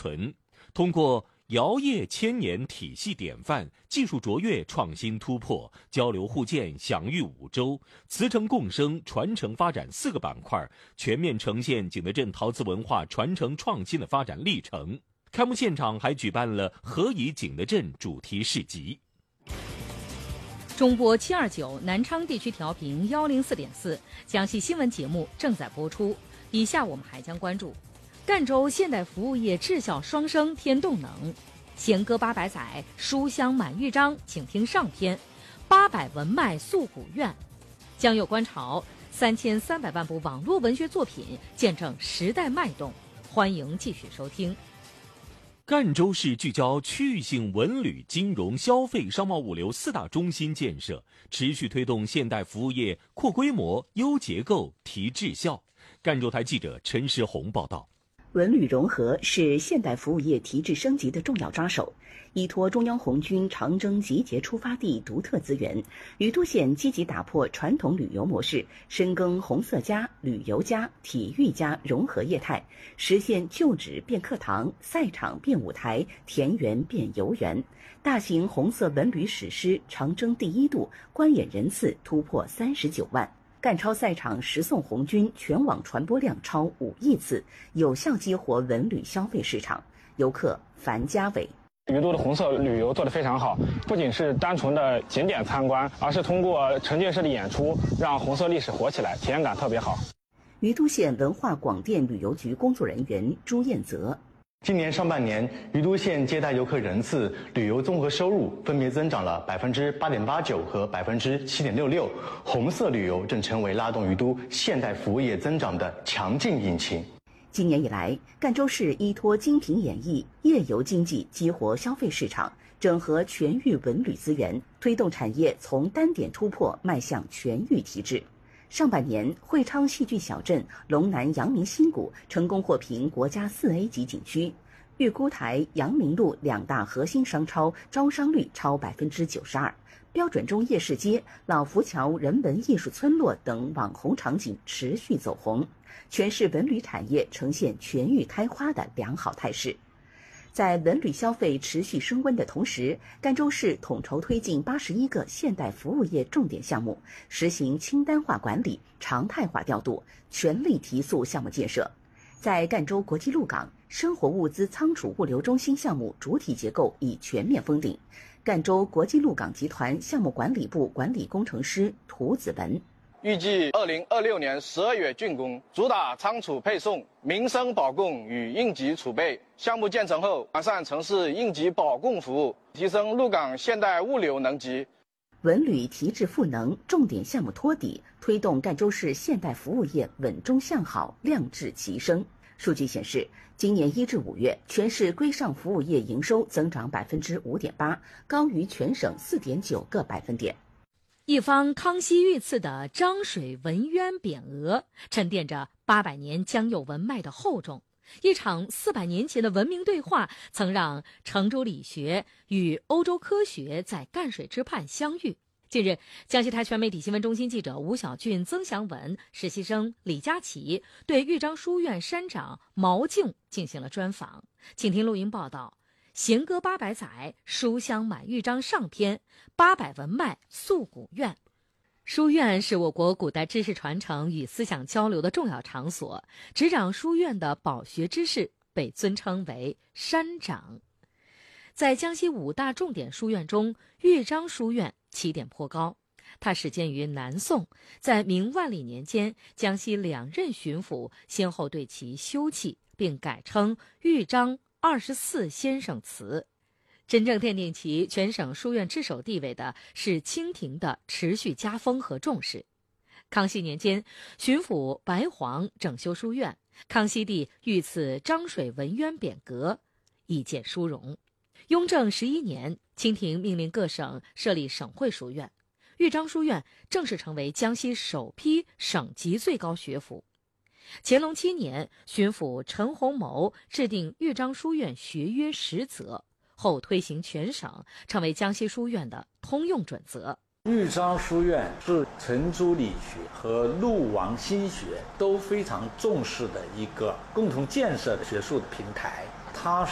存。通过摇曳千年体系典范、技术卓越创新突破、交流互鉴享誉5洲、慈诚共生传承发展4个板块，全面呈现景德镇陶瓷文化传承创新的发展历程。开幕现场还举办了何以景德镇主题市集。 中波729南昌地区调频104.4，江西新闻节目正在播出。以下我们还将关注赣州现代服务业质效双升添动能，弦歌800载，书香满豫章，请听上篇800文脉诉古苑。将有观潮3300万部网络文学作品见证时代脉动，欢迎继续收听。 赣州市聚焦区域性文旅、金融、消费、商贸物流4大中心建设，持续推动现代服务业扩规模、优结构、提质效。赣州台记者陈时红报道。 文旅融合是现代服务业提质升级的重要抓手。依托中央红军长征集结出发地独特资源，于都县积极打破传统旅游模式，深耕红色加、旅游加、体育加融合业态，实现旧址变课堂、赛场变舞台、田园变游园。大型红色文旅史诗《长征第1渡》观演人次突破39万。赣超赛场十送红军全网传播量超5亿次，有效激活文旅消费市场。游客樊家伟。 于都的红色旅游做得非常好，不仅是单纯的景点参观，而是通过沉浸式的演出，让红色历史活起来，体验感特别好。 于都县文化广电旅游局工作人员朱彦泽。 今年上半年，于都县接待游客人次、旅游综合收入分别增长了8.89%和7.66%。红色旅游正成为拉动于都现代服务业增长的强劲引擎。 今年以来，赣州市依托精品演艺、夜游经济激活消费市场，整合全域文旅资源，推动产业从单点突破迈向全域提质。上半年，会昌戏剧小镇、龙南阳明新谷成功获评国家4A 级景区。玉姑台、阳明路2大核心商超招商率超92%，标准中夜市街、老浮桥人文艺术村落等网红场景持续走红，全市文旅产业呈现全域开花的良好态势。在文旅消费持续升温的同时，赣州市统筹推进81个现代服务业重点项目，实行清单化管理、常态化调度，全力提速项目建设。在赣州国际陆港，生活物资仓储物流中心项目主体结构已全面封顶。赣州国际陆港集团项目管理部管理工程师涂子文。 预计2026年12月竣工，主打仓储配送、民生保供与应急储备。项目建成后，完善城市应急保供服务，提升陆港现代物流能级。 文旅提质赋能重点项目托底，推动赣州市现代服务业稳中向好、量质齐升。数据显示，今年1至5月，全市规上服务业营收增长5.8%，高于全省4.9个百分点。 一方康熙御赐的漳水文渊匾额，沉淀着800年江右文脉的厚重。一场400年前的文明对话，曾让程州理学与欧洲科学在赣水之畔相遇。近日，江西台全媒体新闻中心记者吴小俊、曾祥文、实习生李佳琪对豫章书院山长毛静进行了专访，请听录音报道。弦歌800载，书香满豫章上篇，800文脉诉古苑。书院是我国古代知识传承与思想交流的重要场所，执掌书院的饱学之士被尊称为山长。在江西5大重点书院中，豫章书院起点颇高。它始建于南宋，在明万历年间，江西2任巡抚先后对其修葺，并改称豫章24先生祠。真正奠定其全省书院之首地位的是清廷的持续加封和重视。康熙年间，巡抚白黄整修书院，康熙帝御赐漳水文渊匾额，以见殊荣。雍正11年，清廷命令各省设立省会书院，豫章书院正式成为江西首批省级最高学府。乾隆7年，巡抚陈洪谋制定豫章书院学约10则，后推行全省，成为江西书院的通用准则。 豫章书院是程朱理学和陆王心学都非常重视的一个共同建设的学术的平台。它